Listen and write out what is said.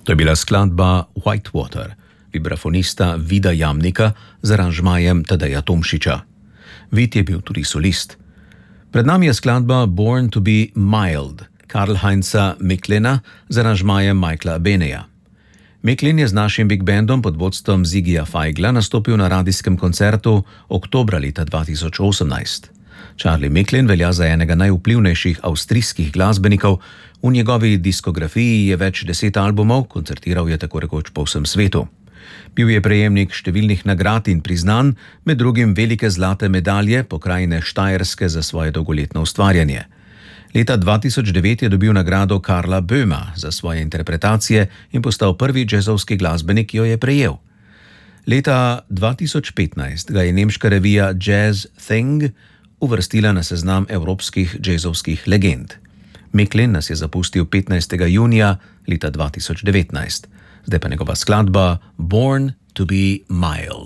To je bila skladba Whitewater, vibrafonista Vida Jamnika z aranžmajem Tadeja Tomšiča. Vid je bil tudi solist. Pred nami je skladba Born to be Mild, Karl-Heinza Micklina z aranžmajem Michaela Beneja. Micklin je z našim big bandom pod vodstvom Ziggyja Feigla nastopil na radijskem koncertu oktobra leta 2018. Charlie Micklin velja za enega najvplivnejših avstrijskih glasbenikov, v njegovi diskografiji je več 10 albumov, koncertiral je tako rekoč po vsem svetu. Bil je prejemnik številnih nagrad in priznanj, med drugim velike zlate medalje pokrajine Štajerske za svoje dolgoletno ustvarjanje. Leta 2009 je dobil nagrado Karla Böhma za svoje interpretacije in postal prvi džezovski glasbenik, ki jo je prejel. Leta 2015 ga je nemška revija Jazz Thing uvrstila na seznam evropskih džezovskih legend. Micklin nas je zapustil 15. junija leta 2019. Zdaj pa njegova skladba Born to be Mild.